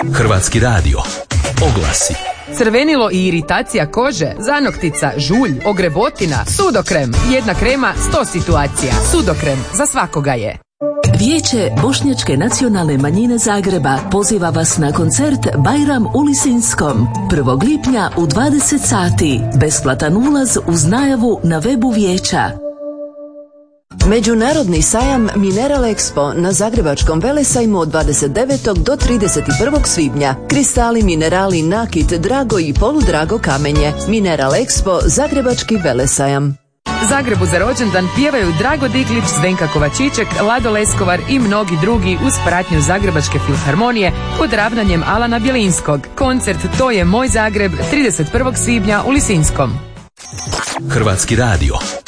Hrvatski radio. Oglasi. Crvenilo i iritacija kože, zanoktica, žulj, ogrebotina, Sudokrem. Jedna krema, 100 situacija. Sudokrem, za svakoga je. Vijeće Bošnjačke nacionalne manjine Zagreba poziva vas na koncert Bajram u Lisinskom 1. lipnja u 20 sati. Besplatan ulaz uz najavu na webu vijeća. Međunarodni sajam Mineral Expo na Zagrebačkom velesajmu od 29. do 31. svibnja. Kristali, minerali, nakit, drago i poludrago kamenje. Mineral Expo, Zagrebački velesajam. Zagrebu za rođendan pjevaju Drago Diklić, Zdenka Kovačiček, Lado Leskovar i mnogi drugi uz pratnju Zagrebačke filharmonije pod ravnanjem Alana Bjelinskog. Koncert To je moj Zagreb 31. svibnja u Lisinskom. Hrvatski radio.